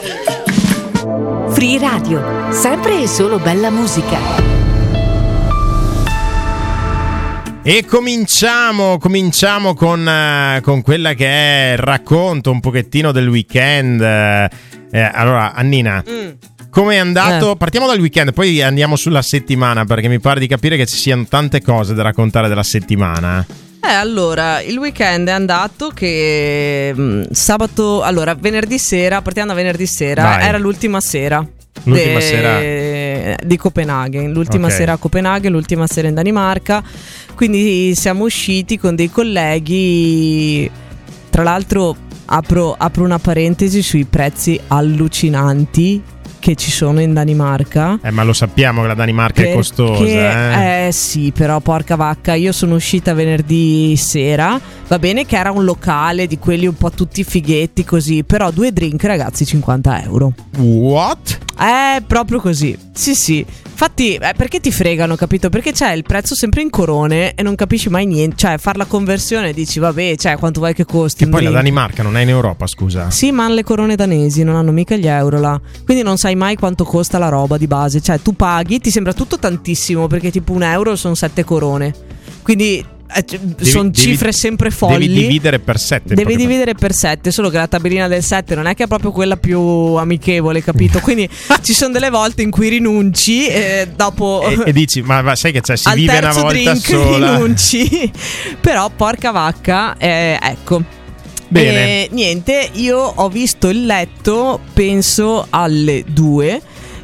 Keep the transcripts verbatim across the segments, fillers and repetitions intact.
Free Radio, sempre e solo bella musica. E cominciamo, cominciamo con, uh, con quella che è il racconto un pochettino del weekend. Eh, allora, Annina, mm. come è andato? Eh. Partiamo dal weekend, poi andiamo sulla settimana, perché mi pare di capire che ci siano tante cose da raccontare della settimana. Eh, allora, il weekend è andato che mh, sabato, allora, venerdì sera, partiamo da venerdì sera, Vai. era l'ultima sera. L'ultima de... sera di Copenaghen, l'ultima okay. sera a Copenaghen, l'ultima sera in Danimarca. Quindi siamo usciti con dei colleghi. Tra l'altro apro, apro una parentesi sui prezzi allucinanti che ci sono in Danimarca. Eh, ma lo sappiamo che la Danimarca perché, è costosa. Eh? eh sì, però porca vacca, io sono uscita venerdì sera. Va bene che era un locale di quelli un po' tutti fighetti così, però due drink, ragazzi, cinquanta euro. What? Eh, proprio così. Sì, sì. Infatti, eh, perché ti fregano, capito? Perché c'è il prezzo sempre in corone e non capisci mai niente. Cioè, far la conversione dici, vabbè, cioè, quanto vuoi che costi? Che poi drink? La Danimarca non è in Europa, scusa. Sì, ma hanno le corone danesi, non hanno mica gli euro là. Quindi non sai mai quanto costa la roba di base. Cioè, tu paghi, ti sembra tutto tantissimo, perché tipo un euro sono sette corone. Quindi Eh, sono cifre sempre folli. Devi dividere per sette. Devi dividere per sette. Solo che la tabellina del sette non è che è proprio quella più amichevole, capito? Quindi ci sono delle volte in cui rinunci e dopo e, e dici ma, ma sai che c'è, si al vive una volta drink sola, rinunci. Però porca vacca, eh, ecco. Bene. E, niente, io ho visto il letto penso alle due.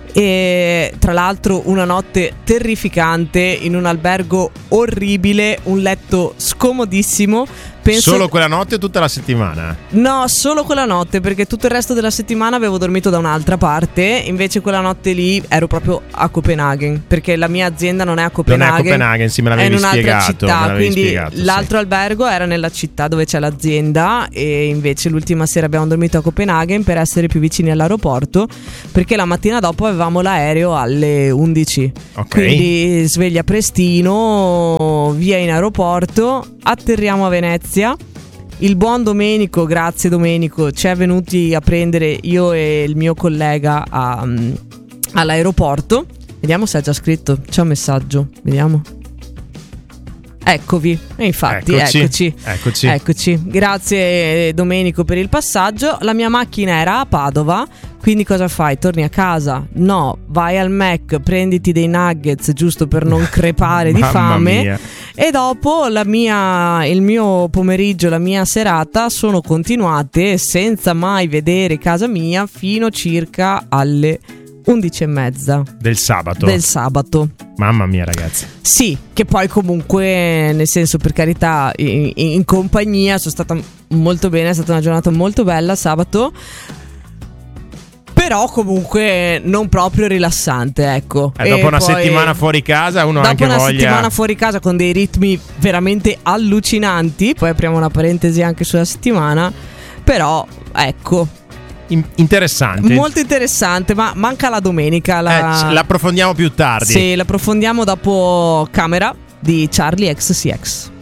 E tra l'altro una notte terrificante in un albergo orribile, un letto scomodissimo. Penso... Solo quella notte o tutta la settimana? No, solo quella notte, perché tutto il resto della settimana avevo dormito da un'altra parte. Invece quella notte lì ero proprio a Copenaghen, perché la mia azienda non è a Copenaghen. Non è a Copenaghen, sì, me l'avevi è in un'altra spiegato, città, quindi spiegato, l'altro sì. albergo era nella città dove c'è l'azienda. E invece l'ultima sera abbiamo dormito a Copenaghen per essere più vicini all'aeroporto, perché la mattina dopo avevamo l'aereo alle undici. Okay. Quindi sveglia prestino, via in aeroporto. Atterriamo a Venezia. Il buon Domenico, grazie Domenico, ci è venuti a prendere io e il mio collega a, um, all'aeroporto. Vediamo se ha già scritto. C'è un messaggio, vediamo. Eccovi, e infatti eccoci, eccoci, eccoci eccoci. Grazie Domenico per il passaggio. La mia macchina era a Padova. Quindi cosa fai? Torni a casa? No, vai al Mac, prenditi dei nuggets giusto per non crepare di fame. Mia. E dopo la mia, il mio pomeriggio, la mia serata sono continuate senza mai vedere casa mia fino circa alle undici e mezza del sabato. Del sabato. Mamma mia, ragazzi. Sì, che poi comunque, nel senso, per carità, in, in compagnia sono stata molto bene, è stata una giornata molto bella sabato. Però comunque non proprio rilassante, ecco. Eh, dopo e una poi, settimana fuori casa uno dopo anche una voglia... settimana fuori casa con dei ritmi veramente allucinanti. Poi apriamo una parentesi anche sulla settimana. Però ecco, In- interessante. molto interessante. Ma manca la domenica la... eh, L'approfondiamo più tardi. Sì, l'approfondiamo dopo Camera di Charlie X C X.